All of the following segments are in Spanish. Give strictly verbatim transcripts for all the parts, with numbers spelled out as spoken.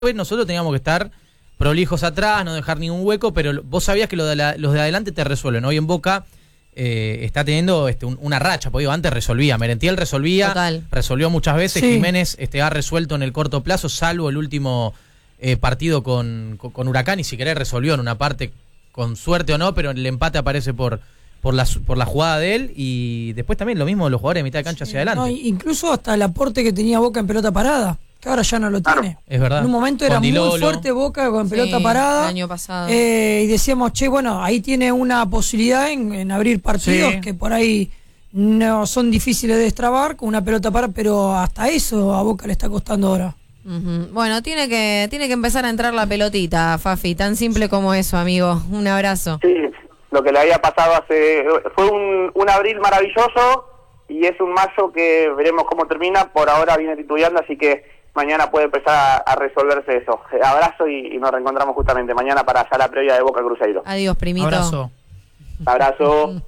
nosotros teníamos que estar prolijos atrás, no dejar ningún hueco, pero vos sabías que lo de la, los de adelante te resuelven. Hoy en Boca eh, está teniendo este, un, una racha, porque digo, antes resolvía, Merentiel resolvía, Total. resolvió muchas veces, sí. Jiménez este, ha resuelto en el corto plazo, salvo el último eh, partido con, con, con Huracán, y si querés resolvió en una parte con suerte o no, pero el empate aparece por... Por la, por la jugada de él, y después también lo mismo de los jugadores de mitad de cancha sí, hacia adelante. No, incluso hasta el aporte que tenía Boca en pelota parada, que ahora ya no lo claro, tiene. Es verdad. En un momento era muy fuerte Boca con sí, pelota parada. El año pasado. Eh, y decíamos, che, bueno, ahí tiene una posibilidad en, en abrir partidos sí. que por ahí no son difíciles de destrabar con una pelota parada, pero hasta eso a Boca le está costando ahora. Uh-huh. Bueno, tiene que, tiene que empezar a entrar la pelotita, Fafi, tan simple como eso, amigo. Un abrazo. Sí. Lo que le había pasado hace... Fue un, un abril maravilloso y es un mayo que veremos cómo termina. Por ahora viene titubeando, así que mañana puede empezar a, a resolverse eso. Abrazo y, y nos reencontramos justamente mañana para ya la previa de Boca Cruzeiro. Adiós, primito. Abrazo. Abrazo.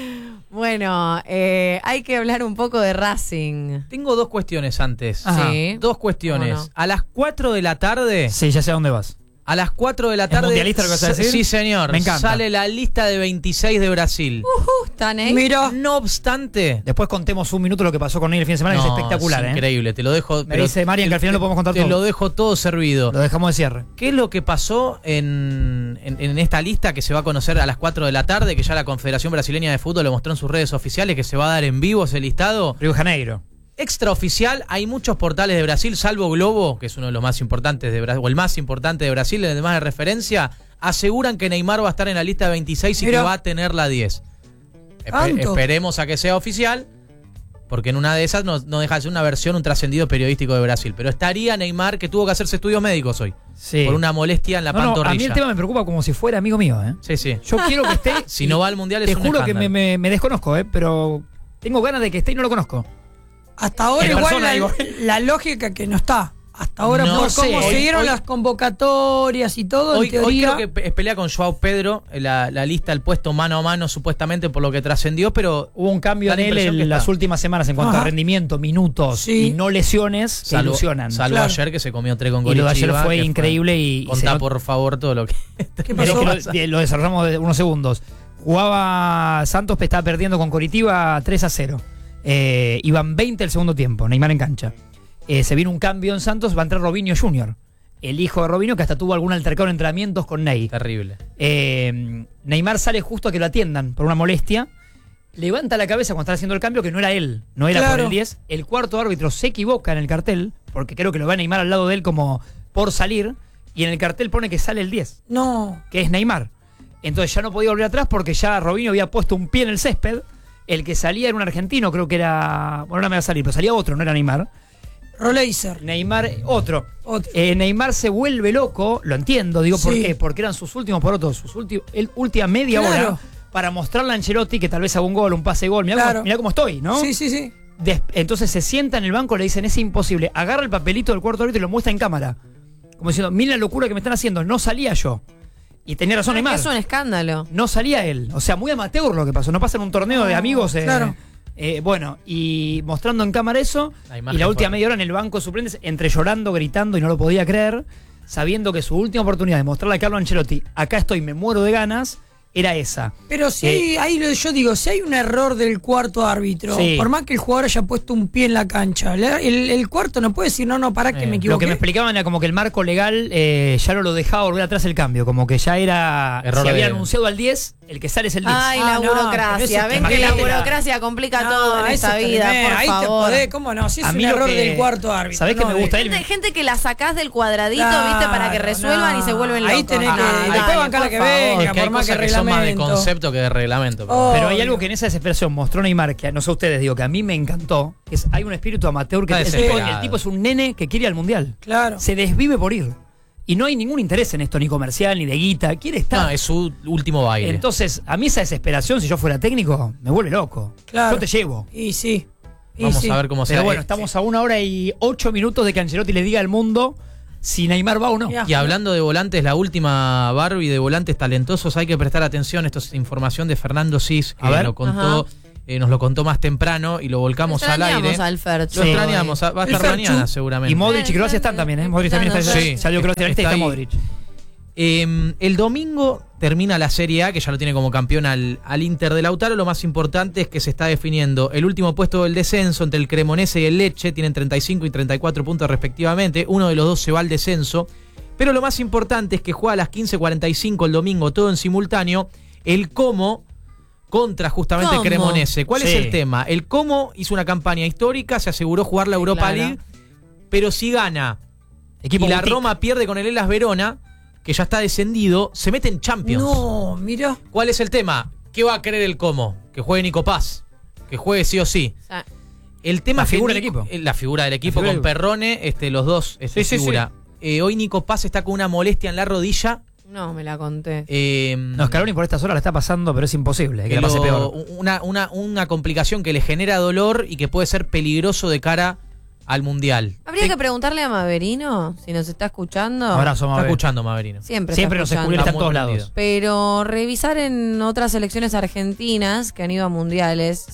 Bueno, eh, hay que hablar un poco de Racing. Tengo dos cuestiones antes. Ajá. Sí. Dos cuestiones. No? A las cuatro de la tarde... Sí, ya sé a dónde vas. A las cuatro de la tarde... ¿Es mundialista lo que vas a decir? Sí, señor. Me encanta. Sale la lista de veintiséis de Brasil. Uh-huh, están ahí. Mira. No obstante... Después contemos un minuto lo que pasó con él el fin de semana, no, que es espectacular. Es increíble, ¿eh? Te lo dejo... Me pero dice Marian que al final lo podemos contar te todo. Te lo dejo todo servido. Lo dejamos de cierre. ¿Qué es lo que pasó en, en, en esta lista que se va a conocer a las cuatro de la tarde, que ya la Confederación Brasileña de Fútbol lo mostró en sus redes oficiales, que se va a dar en vivo ese listado? Río de Janeiro. Extraoficial, hay muchos portales de Brasil, salvo Globo, que es uno de los más importantes de Brasil, o el más importante de Brasil, el de más de referencia, aseguran que Neymar va a estar en la lista de veintiséis y Mira. que va a tener la diez. Espe- esperemos a que sea oficial, porque en una de esas no, no deja de ser una versión, un trascendido periodístico de Brasil. Pero estaría Neymar, que tuvo que hacerse estudios médicos hoy, sí. por una molestia en la no, pantorrilla. No, a mí el tema me preocupa como si fuera amigo mío, ¿eh? Sí, sí. Yo quiero que esté. Si no va al Mundial es te un juro escándalo. que me, me, me desconozco, ¿eh? Pero tengo ganas de que esté y no lo conozco. Hasta ahora en igual persona, la, digo. la lógica que no está. Hasta ahora no por sé, cómo hoy, se dieron hoy, las convocatorias y todo, hoy, en teoría... hoy creo que es pelea con Joao Pedro, la, la lista, el puesto mano a mano supuestamente por lo que trascendió, pero hubo un cambio en él en las últimas semanas en cuanto Ajá. a rendimiento, minutos sí. y no lesiones que salvo, ilusionan. Salvo claro. ayer que se comió tres con Coritiba. Y lo de ayer fue que increíble fue, y... Contá y por favor todo lo que... ¿Qué pasó? Que lo, lo desarrollamos de unos segundos. Jugaba Santos, estaba perdiendo con Coritiba tres a cero. Eh, iban veinte el segundo tiempo, Neymar en cancha. Eh, se viene un cambio en Santos, va a entrar Robinho junior, el hijo de Robinho, que hasta tuvo algún altercado en entrenamientos con Ney. Terrible. Eh, Neymar sale justo a que lo atiendan por una molestia, levanta la cabeza cuando está haciendo el cambio, que no era él, no era claro. por el diez. El cuarto árbitro se equivoca en el cartel, porque creo que lo va a Neymar al lado de él como por salir, y en el cartel pone que sale el diez. No. Que es Neymar. Entonces ya no podía volver atrás porque ya Robinho había puesto un pie en el césped. El que salía era un argentino, creo que era... Bueno, no me va a salir, pero salía otro, no era Neymar. Roleiser. Neymar, otro. otro. Eh, Neymar se vuelve loco, lo entiendo, digo, ¿por sí. qué? Porque eran sus últimos porotos, sus últimos, el última media claro. hora para mostrarle a Ancelotti que tal vez haga un gol, un pase de gol. Mirá, claro. cómo, mirá cómo estoy, ¿no? Sí, sí, sí. Des- entonces se sienta en el banco, le dicen, es imposible. Agarra el papelito del cuarto árbitro y lo muestra en cámara. Como diciendo, mira la locura que me están haciendo, no salía yo. Y tenía razón Neymar. Es un escándalo. No salía él. O sea, muy amateur lo que pasó. No pasa en un torneo no, de amigos. Eh, claro. Eh, bueno, y mostrando en cámara eso, la y la última media hora en el banco de suplentes, entre llorando, gritando y no lo podía creer, sabiendo que su última oportunidad de mostrarle a Carlo Ancelotti, acá estoy, me muero de ganas, era esa. Pero si eh, hay, ahí yo digo, si hay un error del cuarto árbitro, sí. por más que el jugador haya puesto un pie en la cancha, el, el, el cuarto no puede decir, no, no, pará eh, que me equivoqué. Lo que me explicaban era como que el marco legal eh, ya no lo dejaba volver atrás el cambio, como que ya era, error se había de... anunciado al diez, el que sale es el diez. Ay, ah, la no, burocracia, ven que la burocracia complica no, todo en esta vida, por ahí favor. Te podés, ¿cómo no? Si es a un mí error que, del cuarto árbitro. ¿Sabés no, que me gusta gente, él? Gente que la sacás del cuadradito, claro, viste, para que resuelvan no. y se vuelven locos. Ahí tenés que, ah, después bancar la que venga, es que por más que reglamento. Son más de concepto que de reglamento. Pero, oh, pero hay algo que en esa desesperación mostró Neymar, que no sé ustedes, digo, que a mí me encantó, que es, hay un espíritu amateur, que el tipo, el tipo es un nene que quiere ir al Mundial. Claro. Se desvive por ir. Y no hay ningún interés en esto, ni comercial, ni de guita. Quiere estar. No, es su último baile. Entonces, a mí esa desesperación, si yo fuera técnico, me vuelve loco. Claro. Yo te llevo. Y sí. Y Vamos sí. a ver cómo se Pero bueno, estamos a una hora y ocho minutos de que Ancelotti le diga al mundo si Neymar va o no. Y hablando de volantes, la última Barbie de volantes talentosos, hay que prestar atención. Esto es información de Fernando Cis, que lo contó eh, nos lo contó más temprano y lo volcamos al aire. Al Fercho. Lo sí. extrañamos, va a estar mañana seguramente. Y Modric y Kroos están también, ¿eh? Modric también está, sí, salió Kroos de la lista y está Modric. Eh, el domingo termina la Serie A, que ya lo tiene como campeón al, al Inter de Lautaro. Lo más importante es que se está definiendo el último puesto del descenso entre el Cremonese y el Lecce. Tienen treinta y cinco y treinta y cuatro puntos respectivamente. Uno de los dos se va al descenso. Pero lo más importante es que juega a las quince cuarenta y cinco el domingo, todo en simultáneo, el Como contra justamente ¿Cómo? Cremonese. ¿Cuál Sí. es el tema? El Como hizo una campaña histórica, se aseguró jugar la Europa claro. League, pero si gana Equipo y la boutique. Roma pierde con el Hellas Verona, que ya está descendido, se mete en Champions. No, mira. ¿Cuál es el tema? ¿Qué va a querer el Como? Que juegue Nico Paz, que juegue sí o sí. O sea, El tema La es que figura del Nico- equipo. eh, La figura del equipo figura con del- Perrone, este, los dos, este, Sí, sí, figura. Eh, hoy Nico Paz está con una molestia en la rodilla. no, me la conté. Eh, No, Scaloni por estas horas la está pasando, pero es imposible que que la pase lo- peor. Una, una, una complicación que le genera dolor y que puede ser peligroso de cara al Mundial. Habría Te- que preguntarle a Maverino si nos está escuchando. Abrazo, Está Mabel. escuchando, Maverino. Siempre, Siempre está nos escuchando. escucha, está en Está todos muy lados. prendido. Pero revisar en otras selecciones argentinas que han ido a mundiales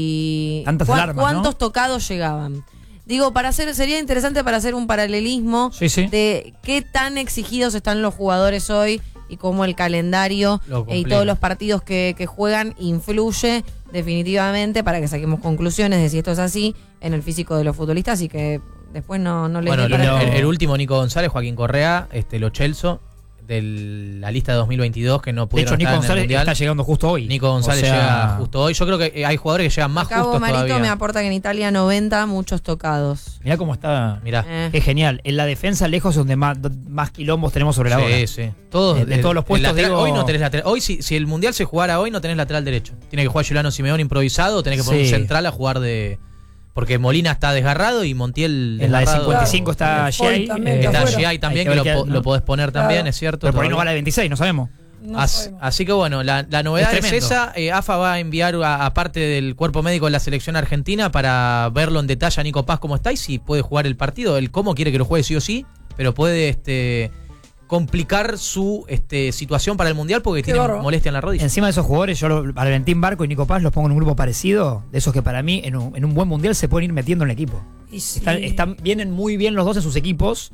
si Tantas cua- alarmas, cuántos ¿no? tocados llegaban. Digo, para hacer sería interesante para hacer un paralelismo Sí, sí. de qué tan exigidos están los jugadores hoy y cómo el calendario Lo y complica. todos los partidos que, que juegan influye definitivamente para que saquemos conclusiones de si esto es así en el físico de los futbolistas y que después no, no les Bueno, dé el, para el- nada. el último Nico González, Joaquín Correa, este, lo Chelso, de la lista de dos mil veintidós que no De pudieron hecho, Nico estar en el González Mundial. está llegando justo hoy. Nico González O sea, llega justo hoy. Yo creo que hay jugadores que llegan más Cabo justos Marito todavía. me aporta que en Italia noventa, muchos tocados. Mirá cómo está. Mirá. Eh. Es genial. En la defensa, lejos es donde más, más quilombos tenemos sobre la bola. Sí, sí. Todos, De- de el- todos los el puestos, lateral- digo- hoy no tenés lateral. Hoy, si, si el Mundial se jugara hoy, no tenés lateral derecho. Tiene que jugar Giuliano Simeone improvisado o tenés que poner Sí. un central a jugar de... Porque Molina está desgarrado y Montiel En la de desgarrado. cincuenta y cinco está Claro. Foy Shea. también, eh, está Está afuera. Giai también, Hay que, que ver lo, qué- po- lo podés poner también, Claro. es cierto. Pero por ahí no va todavía. la de veintiséis, no sabemos. No As- sabemos. así que bueno, la, la novedad Es es, tremendo. esa. Eh, A F A va a enviar a, a parte del cuerpo médico de la selección argentina para verlo en detalle a Nico Paz cómo está y si puede jugar el partido. Él cómo quiere que lo juegue sí o sí, pero puede este complicar su este situación para el Mundial porque Qué tiene bárbaro. molestia en la rodilla. Encima de esos jugadores, yo lo- Valentín Barco y Nico Paz los pongo en un grupo parecido, de esos que para mí en un, en un buen mundial se pueden ir metiendo en el equipo. Y sí. Están, están- vienen muy bien los dos en sus equipos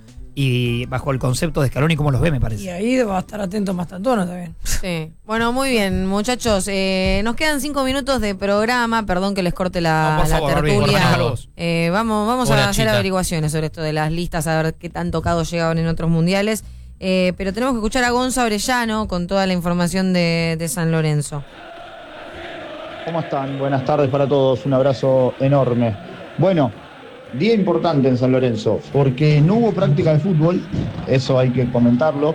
y bajo el concepto de Scaloni cómo los ve, me Y parece. ahí va a estar atento Mastantuono también. Sí. Bueno, muy bien, muchachos. Eh, nos quedan cinco minutos de programa. Perdón que les corte la, No, por la favor, Barbie, tertulia. manejalo vos. Eh, vamos vamos Hola, a hacer Chita. averiguaciones sobre esto de las listas, a ver qué tan tocados llegaban en otros mundiales. Eh, pero tenemos que escuchar a Gonza Orellano con toda la información de, de San Lorenzo. ¿Cómo están? Buenas tardes para todos, un abrazo enorme. Bueno, día importante en San Lorenzo, porque no hubo práctica de fútbol, eso hay que comentarlo,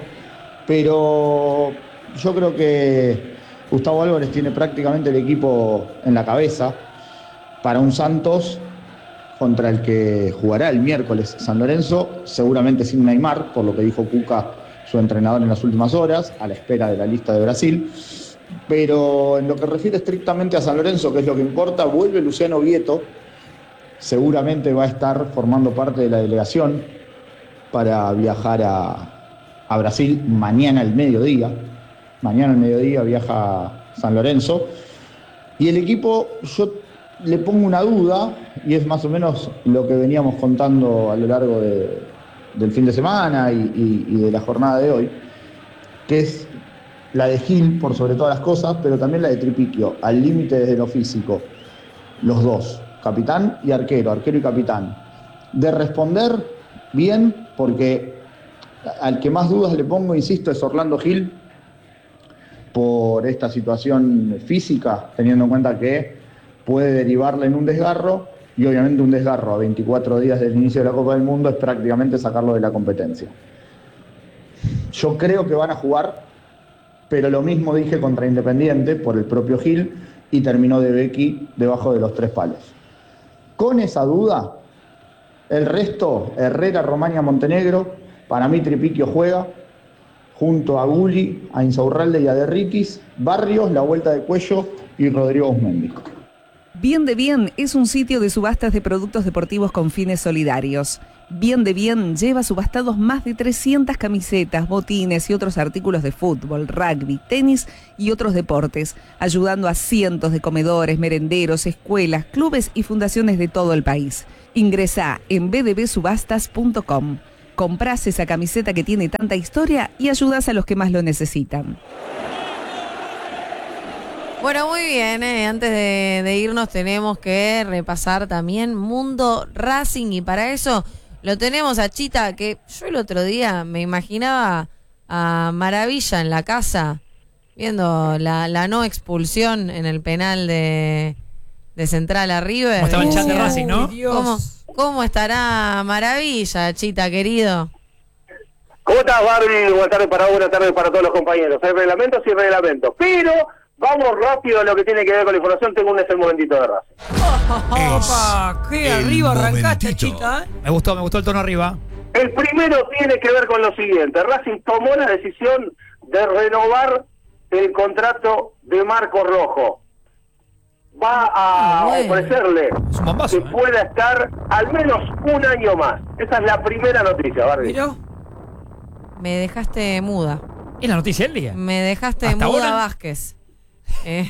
pero yo creo que Gustavo Álvarez tiene prácticamente el equipo en la cabeza para un Santos contra el que jugará el miércoles San Lorenzo, seguramente sin Neymar, por lo que dijo Cuca, su entrenador en las últimas horas, a la espera de la lista de Brasil. Pero en lo que refiere estrictamente a San Lorenzo, que es lo que importa, vuelve Luciano Vieto, seguramente va a estar formando parte de la delegación para viajar a, a Brasil mañana al mediodía. Mañana al mediodía viaja San Lorenzo. Y el equipo, yo le pongo una duda, y es más o menos lo que veníamos contando a lo largo de, del fin de semana y, y, y de la jornada de hoy, que es la de Gil por sobre todas las cosas, pero también la de Tripiquio, al límite desde lo físico, los dos, capitán y arquero, arquero y capitán. De responder bien, porque al que más dudas le pongo, insisto, es Orlando Gil, por esta situación física, teniendo en cuenta que puede derivarla en un desgarro, y obviamente un desgarro a veinticuatro días del inicio de la Copa del Mundo es prácticamente sacarlo de la competencia. Yo creo que van a jugar, pero lo mismo dije contra Independiente por el propio Gil y terminó de Becky debajo de los tres palos. Con esa duda, el resto, Herrera, Romaña, Montenegro, para mí Tripiquio juega, junto a Gulli, a Insaurralde y a Derritis, Barrios, La Vuelta de Cuello y Rodrigo Osmendi. Bien de Bien es un sitio de subastas de productos deportivos con fines solidarios. Bien de Bien lleva subastados más de trescientas camisetas, botines y otros artículos de fútbol, rugby, tenis y otros deportes, ayudando a cientos de comedores, merenderos, escuelas, clubes y fundaciones de todo el país. Ingresá en b d b subastas punto com. Comprás esa camiseta que tiene tanta historia y ayudás a los que más lo necesitan. Bueno, muy bien, eh. antes de, de irnos tenemos que repasar también Mundo Racing y para eso lo tenemos a Chita, que yo el otro día me imaginaba a Maravilla en la casa viendo la, la no expulsión en el penal de, de Central a River. ¿Cómo estaba el chat de Racing, no? ¿Cómo, ¿Cómo estará Maravilla, Chita, querido? ¿Cómo estás, Barbie? Buenas tardes para vos, buenas tardes para todos los compañeros. Hay reglamentos y reglamentos, pero vamos rápido a lo que tiene que ver con la información. Tengo un es el momentito de Racing. ¡Opa! ¡Qué arriba arrancaste, Chita! ¿eh? Me gustó, me gustó el tono arriba. El primero tiene que ver con lo siguiente. Racing tomó la decisión de renovar el contrato de Marcos Rojo. Va a bueno. ofrecerle Es un bombazo, que ¿eh? pueda estar al menos un año más. Esa es la primera noticia, Barbie. Miró. Me dejaste muda. Es la noticia del día. Me dejaste ¿Hasta muda, ahora? Vázquez. Eh,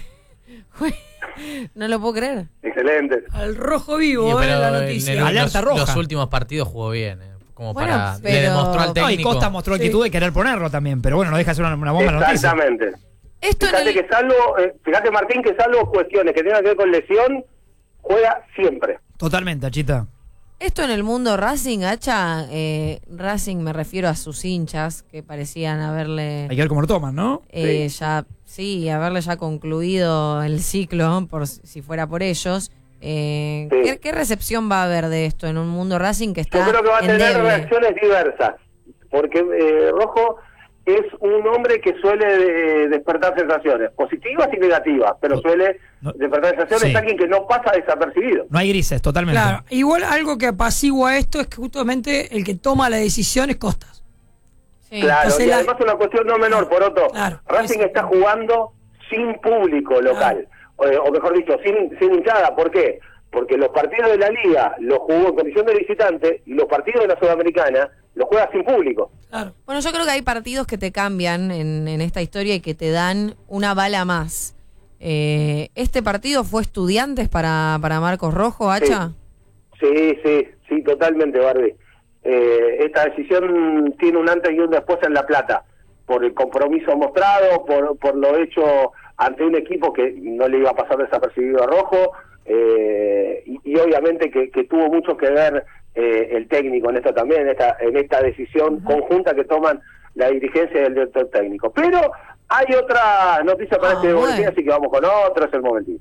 no lo puedo creer. Excelente. Al rojo vivo, Y, eh, pero la en noticia. el- Alerta los, roja. los últimos partidos jugó bien, eh, como Bueno, para pero- le demostró al No, técnico. y Costa mostró actitud de querer ponerlo también, pero bueno, no deja de ser una, una bomba la noticia. Exactamente. Esto en Fíjate el, que salvo, eh, fíjate Martín, que salvo cuestiones que tengan que ver con lesión, juega siempre. Totalmente, Achita. esto en el mundo Racing, Hacha, eh, Racing me refiero a sus hinchas que parecían haberle Hay que ver cómo lo toman, ¿no? eh, ya, sí, haberle ya concluido el ciclo, por si fuera por ellos. Eh, Sí. ¿qué, qué recepción va a haber de esto en un mundo Racing que está Yo creo que va a tener endeble? reacciones diversas, porque eh, Rojo es un hombre que suele eh, despertar sensaciones, positivas y negativas, pero No, suele no, despertar sensaciones, sí. es alguien que no pasa desapercibido. No hay grises, totalmente. Claro, igual algo que apacigua esto es que justamente el que toma la decisión es Costas. Sí. Claro, Entonces y la- además una cuestión no menor, por otro, Claro, Racing eso. está jugando sin público local, o, o mejor dicho, sin, sin hinchada. ¿Por qué? Porque los partidos de la Liga los jugó en condición de visitante y los partidos de la Sudamericana los juega sin público. Claro. Bueno, yo creo que hay partidos que te cambian en, en esta historia y que te dan una bala más. Eh, ¿Este partido fue Estudiantes para, para Marcos Rojo, Hacha? Sí, sí, sí, totalmente, Barbie. Eh, esta decisión tiene un antes y un después en La Plata, por el compromiso mostrado, por, por lo hecho ante un equipo que no le iba a pasar desapercibido a Rojo, eh, y, y obviamente que, que tuvo mucho que ver eh, el técnico en esto también, en esta, en esta decisión conjunta que toman la dirigencia y el director técnico. Pero hay otra noticia para Ah, este bueno. boletín, así que vamos con otro, es el momentito.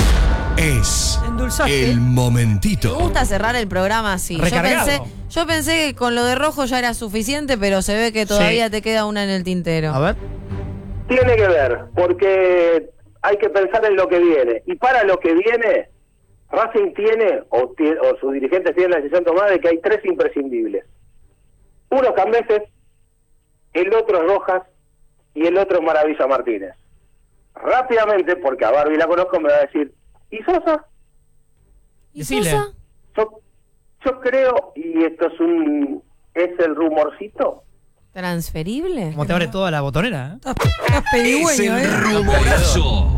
Es Endulzaste. el Me momentito. gusta cerrar el programa así. Yo Recargado. pensé, yo pensé que con lo de Rojo ya era suficiente, pero se ve que todavía Sí. te queda una en el tintero. A ver. Tiene que ver, porque hay que pensar en lo que viene. Y para lo que viene, Racing tiene, o, tie- o sus dirigentes tienen la decisión tomada de que hay tres imprescindibles. Uno es Cambeses, el otro es Rojas y el otro es Maravilla Martínez. Rápidamente, porque a Barbie la conozco, me va a decir, ¿y Sosa? ¿Y Decile. Sosa? Yo, yo creo, y esto es un es el rumorcito, ¿Transferible? Como te abre toda la botonera, ¿eh? Estás, estás pedigüeño, ¿eh? Rumorazo.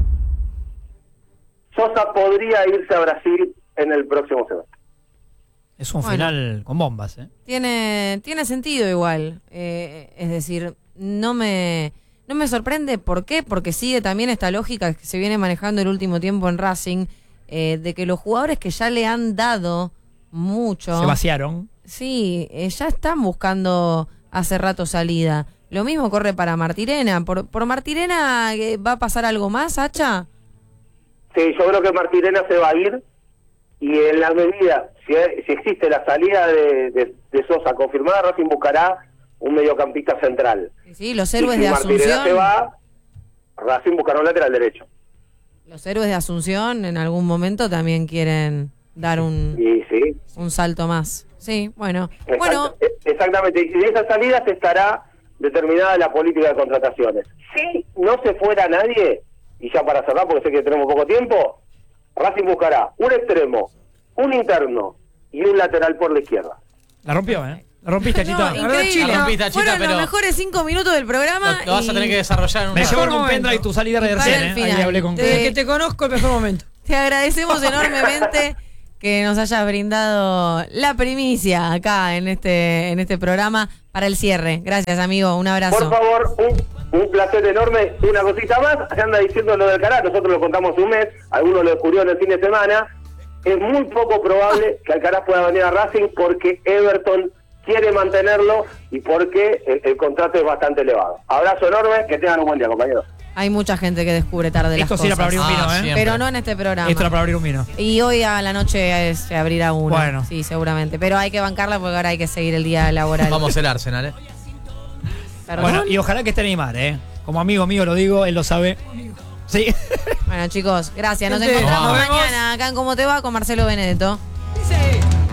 Sosa podría irse a Brasil en el próximo semestre. Es un Bueno. final con bombas, ¿eh? Tiene, tiene sentido igual. Eh, es decir, no me, no me sorprende. ¿Por qué? Porque sigue también esta lógica que se viene manejando el último tiempo en Racing, eh, de que los jugadores que ya le han dado mucho, Se vaciaron. sí, eh, ya están buscando hace rato salida. Lo mismo corre para Martirena. ¿Por, por Martirena eh, va a pasar algo más, Hacha? Sí, yo creo que Martirena se va a ir y en la medida, si, si existe la salida de, de, de Sosa confirmada, Racing buscará un mediocampista central. Sí, los Y héroes si de Martirena Asunción. se va, Racing buscará un lateral derecho. Los héroes de Asunción en algún momento también quieren dar un, Y sí, un salto más. Sí, bueno. exact- Bueno, e- exactamente. Y de esas salidas estará determinada la política de contrataciones. Si no se fuera nadie, y ya para cerrar, porque sé que tenemos poco tiempo, Racing buscará un extremo, un interno y un lateral por la izquierda. La rompió, ¿eh? La rompiste, No, Chita. increíble. La rompiste, Chita, Fueron pero- los mejores cinco minutos del programa. Lo, lo vas a y- tener que desarrollar en un Me rato. llevo con un momento. pendrive tu salida de Para recién, el ¿eh? final. Ahí hablé con... Desde Eh, que te conozco, el mejor momento. Te agradecemos enormemente que nos hayas brindado la primicia acá en este, en este programa para el cierre. Gracias, amigo. Un abrazo. Por favor, un, un placer enorme. Una cosita más, se anda diciendo lo del Alcaraz, nosotros lo contamos un mes, algunos lo descubrieron el fin de semana. Es muy poco probable que Alcaraz pueda venir a Racing porque Everton quiere mantenerlo y porque el, el contrato es bastante elevado. Abrazo enorme, que tengan un buen día, compañeros. Hay mucha gente que descubre tarde las Esto sí era cosas. para abrir un vino, Ah, ¿eh? siempre. Pero no en este programa. Esto era para abrir un vino. Y hoy a la noche es- se abrirá uno. Bueno. Sí, seguramente. Pero hay que bancarla porque ahora hay que seguir el día laboral. Vamos el Arsenal, ¿eh? Perdón. Bueno, y ojalá que esté Neymar, ¿eh? Como amigo mío lo digo, él lo sabe. Sí. Bueno, chicos, gracias. Nos Gente, encontramos nos vemos. mañana acá en Cómo Te Va con Marcelo Benedetto.